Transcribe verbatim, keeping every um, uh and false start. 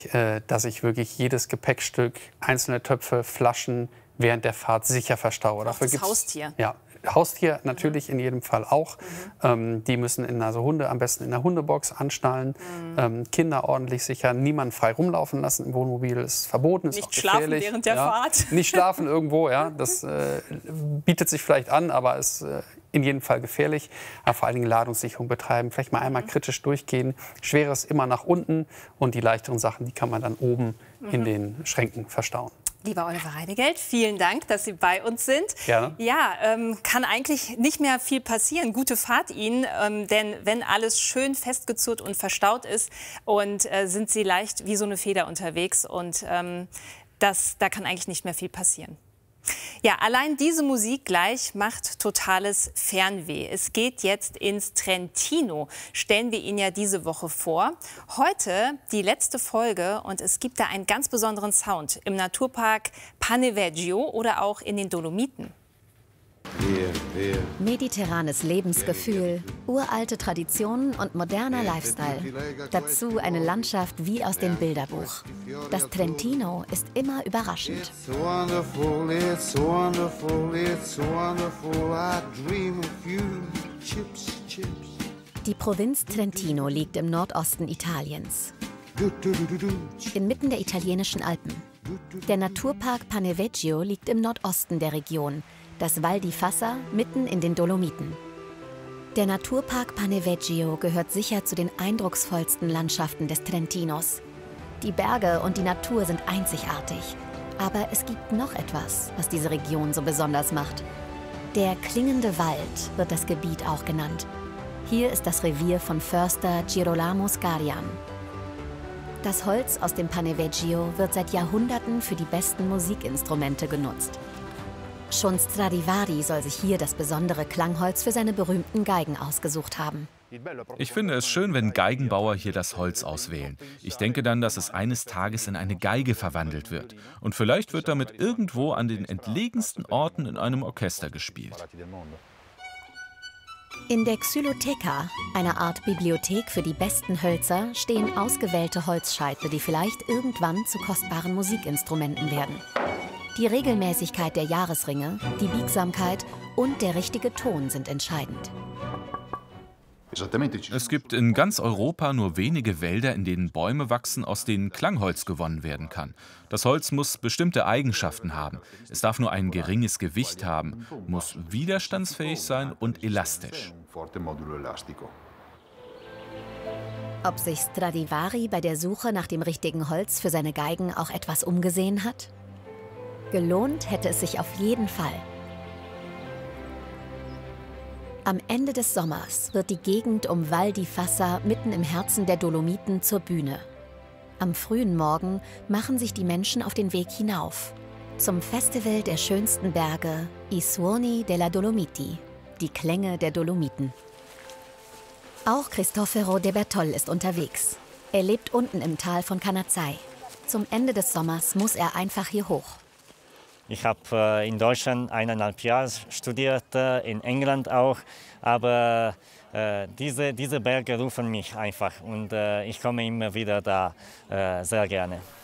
äh, dass ich wirklich jedes Gepäckstück, einzelne Töpfe, Flaschen während der Fahrt sicher verstaue. Auch Dafür das gibt's, Haustier? Ja, Haustier natürlich mhm. in jedem Fall auch. Mhm. Ähm, die müssen in, also Hunde am besten in der Hundebox anschnallen. Mhm. Ähm, Kinder ordentlich sichern, niemanden frei rumlaufen lassen im Wohnmobil ist verboten, ist Nicht auch gefährlich. schlafen während der ja. Fahrt. Nicht schlafen irgendwo, ja, das äh, bietet sich vielleicht an, aber ist äh, in jedem Fall gefährlich. Aber vor allen Dingen Ladungssicherung betreiben, vielleicht mal einmal mhm. kritisch durchgehen. Schweres immer nach unten und die leichteren Sachen, die kann man dann oben mhm. in den Schränken verstauen. Lieber Oliver Reinegeld, vielen Dank, dass Sie bei uns sind. Gerne. Ja, ähm, kann eigentlich nicht mehr viel passieren. Gute Fahrt Ihnen, ähm, denn wenn alles schön festgezurrt und verstaut ist, und äh, sind Sie leicht wie so eine Feder unterwegs, und ähm, das, da kann eigentlich nicht mehr viel passieren. Ja, allein diese Musik gleich macht totales Fernweh. Es geht jetzt ins Trentino. Stellen wir Ihnen ja diese Woche vor. Heute die letzte Folge, und es gibt da einen ganz besonderen Sound im Naturpark Paneveggio oder auch in den Dolomiten. Mediterranes Lebensgefühl, uralte Traditionen und moderner Lifestyle. Dazu eine Landschaft wie aus dem Bilderbuch. Das Trentino ist immer überraschend. Die Provinz Trentino liegt im Nordosten Italiens, inmitten der italienischen Alpen. Der Naturpark Paneveggio liegt im Nordosten der Region, das Val di Fassa mitten in den Dolomiten. Der Naturpark Paneveggio gehört sicher zu den eindrucksvollsten Landschaften des Trentinos. Die Berge und die Natur sind einzigartig. Aber es gibt noch etwas, was diese Region so besonders macht. Der klingende Wald wird das Gebiet auch genannt. Hier ist das Revier von Förster Girolamo Scarian. Das Holz aus dem Paneveggio wird seit Jahrhunderten für die besten Musikinstrumente genutzt. Schon Stradivari soll sich hier das besondere Klangholz für seine berühmten Geigen ausgesucht haben. Ich finde es schön, wenn Geigenbauer hier das Holz auswählen. Ich denke dann, dass es eines Tages in eine Geige verwandelt wird. Und vielleicht wird damit irgendwo an den entlegensten Orten in einem Orchester gespielt. In der Xylotheca, einer Art Bibliothek für die besten Hölzer, stehen ausgewählte Holzscheitel, die vielleicht irgendwann zu kostbaren Musikinstrumenten werden. Die Regelmäßigkeit der Jahresringe, die Biegsamkeit und der richtige Ton sind entscheidend. Es gibt in ganz Europa nur wenige Wälder, in denen Bäume wachsen, aus denen Klangholz gewonnen werden kann. Das Holz muss bestimmte Eigenschaften haben. Es darf nur ein geringes Gewicht haben, muss widerstandsfähig sein und elastisch. Ob sich Stradivari bei der Suche nach dem richtigen Holz für seine Geigen auch etwas umgesehen hat? Gelohnt hätte es sich auf jeden Fall. Am Ende des Sommers wird die Gegend um Val di Fassa mitten im Herzen der Dolomiten zur Bühne. Am frühen Morgen machen sich die Menschen auf den Weg hinauf zum Festival der schönsten Berge, I Suoni della Dolomiti, die Klänge der Dolomiten. Auch Cristoforo de Bertol ist unterwegs. Er lebt unten im Tal von Canazei. Zum Ende des Sommers muss er einfach hier hoch. Ich habe äh, in Deutschland eineinhalb Jahre studiert, äh, in England auch, aber äh, diese, diese Berge rufen mich einfach und äh, ich komme immer wieder da äh, sehr gerne.